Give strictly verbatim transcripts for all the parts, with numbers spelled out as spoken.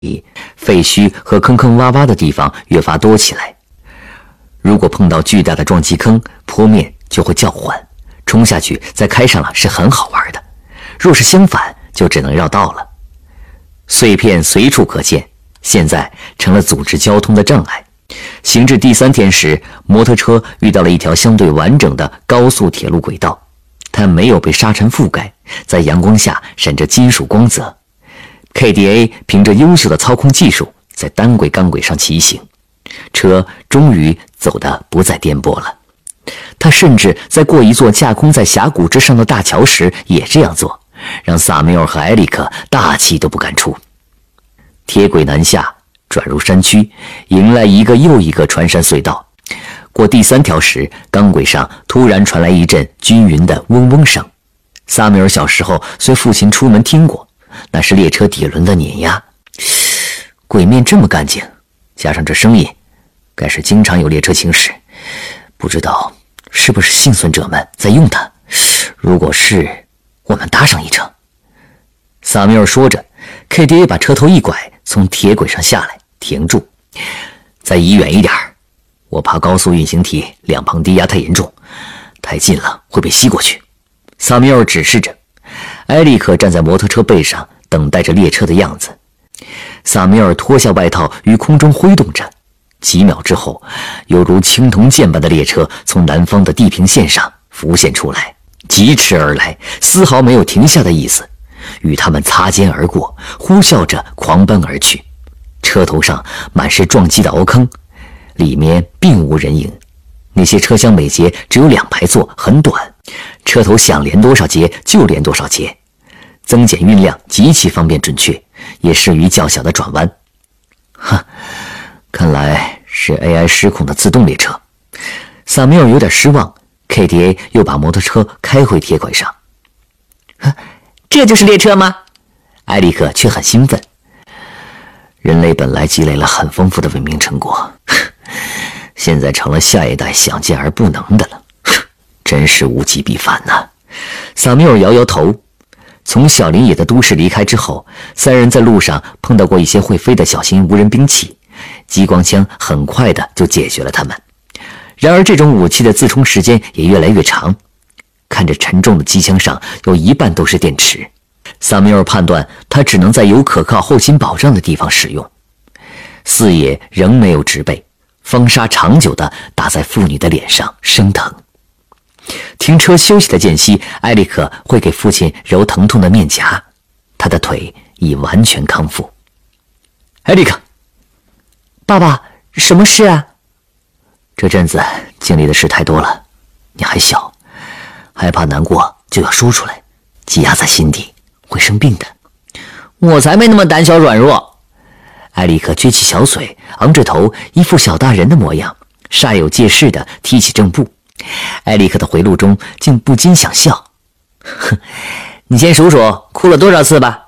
废墟和坑坑洼洼的地方越发多起来。如果碰到巨大的撞击坑，坡面就会叫唤，冲下去再开上了是很好玩的。若是相反，就只能绕道了。碎片随处可见，现在成了组织交通的障碍。行至第三天时，摩托车遇到了一条相对完整的高速铁路轨道，它没有被沙尘覆盖，在阳光下闪着金属光泽。K D A 凭着优秀的操控技术，在单轨钢轨上骑行，车终于走得不再颠簸了。他甚至在过一座架空在峡谷之上的大桥时也这样做，让萨缪尔和埃里克大气都不敢出。铁轨南下，转入山区，迎来一个又一个穿山隧道。过第三条时，钢轨上突然传来一阵均匀的嗡嗡声。萨缪尔小时候随父亲出门听过，那是列车底轮的碾压。轨面这么干净，加上这声音，该是经常有列车行驶。不知道是不是幸存者们在用它？如果是，我们搭上一程。萨缪尔说着 ，K D A 把车头一拐，从铁轨上下来，停住。再移远一点，我怕高速运行体两旁低压太严重，太近了会被吸过去。萨缪尔指示着。埃里克站在摩托车背上，等待着列车的样子。萨缪尔脱下外套，于空中挥动着。几秒之后，犹如青铜剑般的列车从南方的地平线上浮现出来，疾驰而来，丝毫没有停下的意思。与他们擦肩而过，呼啸着狂奔而去。车头上满是撞击的凹坑，里面并无人影。那些车厢每节只有两排座，很短，车头想连多少节就连多少节，增减运量极其方便准确，也适于较小的转弯。哈，看来是 A I 失控的自动列车。萨缪尔有点失望 ，K D A 又把摩托车开回铁轨上。这就是列车吗？埃里克却很兴奋。人类本来积累了很丰富的文明成果，现在成了下一代想见而不能的了，真是物极必反呐、啊！萨缪尔摇摇头。从小林野的都市离开之后，三人在路上碰到过一些会飞的小型无人兵器，激光枪很快的就解决了他们。然而这种武器的自充时间也越来越长，看着沉重的机枪上有一半都是电池，萨缪尔判断他只能在有可靠后勤保障的地方使用。四野仍没有植被，风沙长久地打在妇女的脸上，生疼。停车休息的间隙，埃里克会给父亲揉疼痛的面颊，他的腿已完全康复。埃里克， 爸爸，什么事啊？ 这阵子经历的事太多了，你还小，害怕难过就要说出来，积压在心底会生病的。 我才没那么胆小软弱。 埃里克撅起小嘴，昂着头，一副小大人的模样，煞有介事地踢起正步。埃里克的回路中竟不禁想笑。 哼，你先数数哭了多少次吧。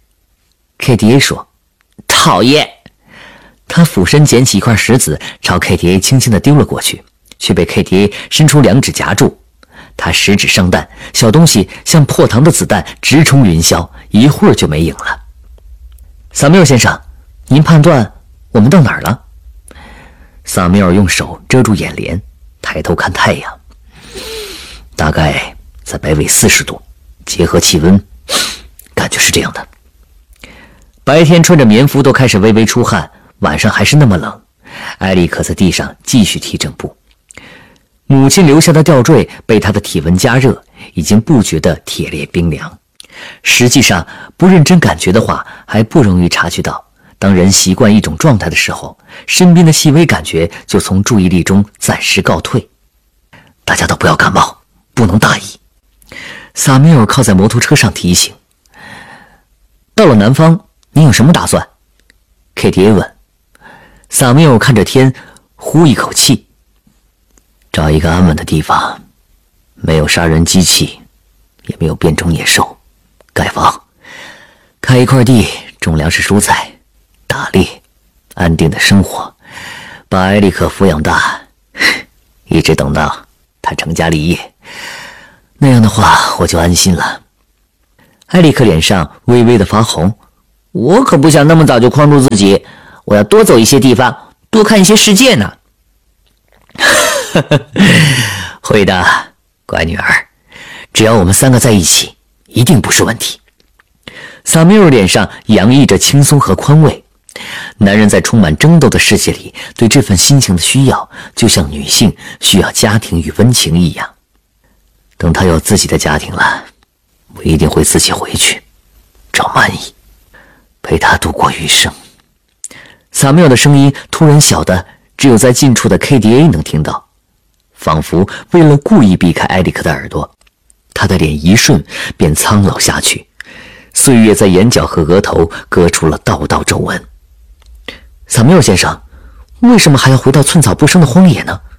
K D A 说。 讨厌。 他俯身捡起一块石子，朝 K D A 轻轻地丢了过去，却被 K D A 伸出两指夹住。他十指上弹，小东西像破膛的子弹直冲云霄，一会儿就没影了。萨缪尔先生，您判断我们到哪儿了？萨缪尔用手遮住眼帘，抬头看太阳，大概在北纬四十度，结合气温，感觉是这样的。白天穿着棉服都开始微微出汗，晚上还是那么冷。埃里克在地上继续踢正步，母亲留下的吊坠被他的体温加热，已经不觉得铁烈冰凉。实际上，不认真感觉的话，还不容易察觉到。当人习惯一种状态的时候，身边的细微感觉就从注意力中暂时告退。大家都不要感冒，不能大意。萨缪尔靠在摩托车上提醒。到了南方，你有什么打算 ？K D A 问。萨缪尔看着天，呼一口气。找一个安稳的地方，没有杀人机器，也没有变种野兽，盖房，开一块地，种粮食蔬菜，打猎，安定的生活，把埃里克抚养大，一直等到他成家立业。那样的话，我就安心了。埃里克脸上微微的发红， 我可不想那么早就框住自己，我要多走一些地方，多看一些世界呢。 会的，乖女儿，只要我们三个在一起，一定不是问题。萨缪尔脸上洋溢着轻松和宽慰。男人在充满争斗的世界里，对这份心情的需要，就像女性需要家庭与温情一样。等他有自己的家庭了，我一定会自己回去，找曼姨，陪她度过余生。萨缪尔的声音突然小的，只有在近处的 K D A 能听到，仿佛为了故意避开埃里克的耳朵，他的脸一瞬便苍老下去，岁月在眼角和额头割出了道道皱纹。萨缪尔先生，为什么还要回到寸草不生的荒野呢？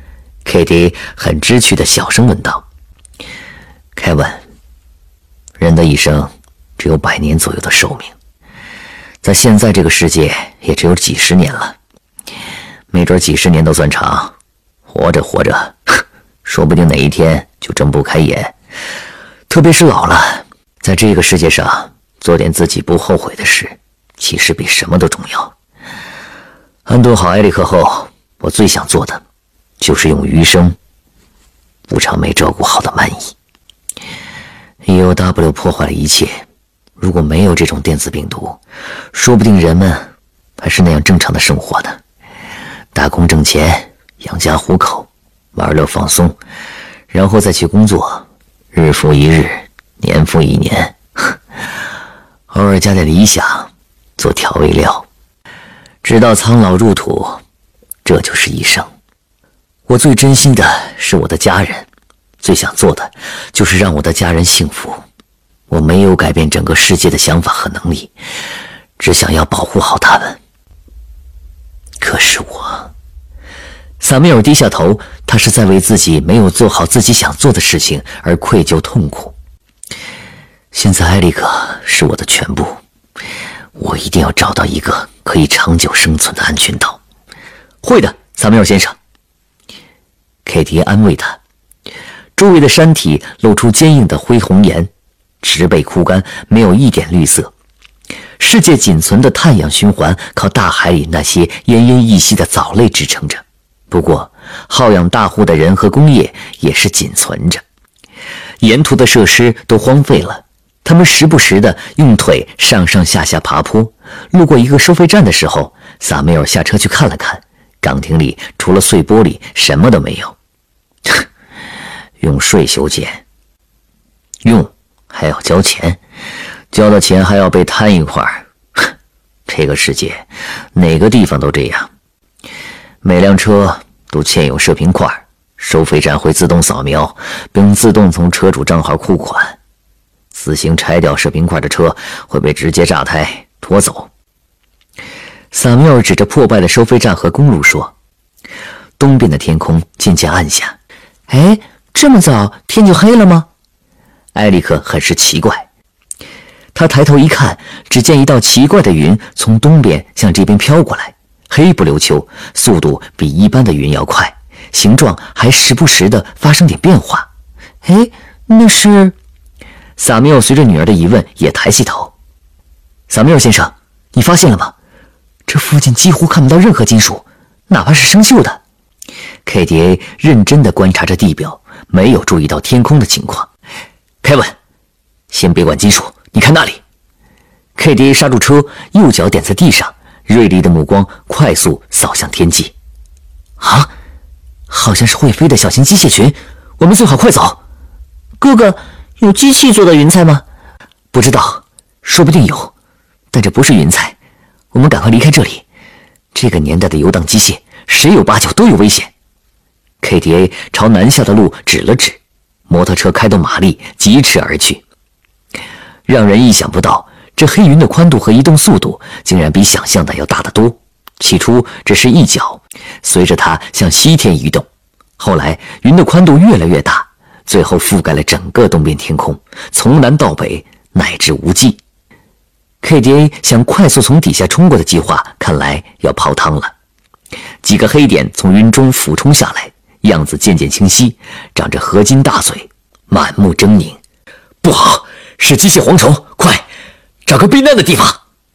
K D A 很知趣的小声问道。凯文，人的一生只有百年左右的寿命，在现在这个世界也只有几十年了，没准几十年都算长，活着活着，说不定哪一天就睁不开眼。特别是老了，在这个世界上做点自己不后悔的事，其实比什么都重要。安顿好埃里克后，我最想做的就是用余生补偿没照顾好的曼姨。E O W 破坏了一切，如果没有这种电子病毒，说不定人们还是那样正常的生活呢，打工挣钱，养家糊口，玩乐放松，然后再去工作，日复一日，年复一年，偶尔加点理想，做调味料，直到苍老入土，这就是一生。我最珍惜的是我的家人，最想做的就是让我的家人幸福。我没有改变整个世界的想法和能力，只想要保护好他们。可是我……萨缪尔低下头，他是在为自己没有做好自己想做的事情而愧疚痛苦。现在埃里克是我的全部，我一定要找到一个可以长久生存的安全岛。会的，萨缪尔先生。凯蒂安慰他。周围的山体露出坚硬的灰红岩，植被枯干，没有一点绿色。世界仅存的太阳循环靠大海里那些奄奄一息的藻类支撑着，不过好养大户的人和工业也是仅存着。沿途的设施都荒废了，他们时不时地用腿上上下下爬坡。路过一个收费站的时候，萨缪尔下车去看了看，岗亭里除了碎玻璃什么都没有。用税修建，用还要交钱，交了钱还要被摊一块儿。这个世界哪个地方都这样，每辆车都嵌有射频块，收费站会自动扫描，并自动从车主账号库款。自行拆掉射频块的车会被直接炸胎拖走。萨缪尔指着破败的收费站和公路说。东边的天空渐渐暗下。哎，这么早天就黑了吗？埃里克很是奇怪。他抬头一看，只见一道奇怪的云从东边向这边飘过来，黑不溜秋，速度比一般的云要快，形状还时不时地发生点变化。哎，那是……萨缪尔随着女儿的疑问也抬起头。萨缪尔先生，你发现了吗？这附近几乎看不到任何金属，哪怕是生锈的。K D A 认真地观察着地表，没有注意到天空的情况。凯文，先别管金属，你看那里。K D A 刹住车，右脚点在地上，锐利的目光快速扫向天际。啊，好像是会飞的小型机械群，我们最好快走。 哥哥，有机器做的云彩吗？ 不知道，说不定有，但这不是云彩。我们赶快离开这里。这个年代的游荡机械，十有八九都有危险。K D A 朝南下的路指了指，摩托车开动马力，疾驰而去。让人意想不到，这黑云的宽度和移动速度竟然比想象的要大得多。起初只是一角，随着它向西天移动，后来云的宽度越来越大，最后覆盖了整个东边天空，从南到北乃至无际。K D A 想快速从底下冲过的计划看来要泡汤了。几个黑点从云中俯冲下来，样子渐渐清晰，长着合金大嘴，满目狰狞。不好，是机械蝗虫，快找个避难的地方！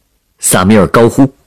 萨米尔高呼。